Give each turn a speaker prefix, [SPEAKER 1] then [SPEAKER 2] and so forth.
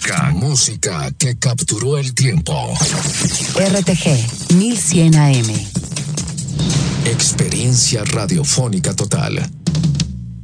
[SPEAKER 1] Música que capturó el tiempo.
[SPEAKER 2] RTG 1100 AM.
[SPEAKER 1] Experiencia radiofónica total.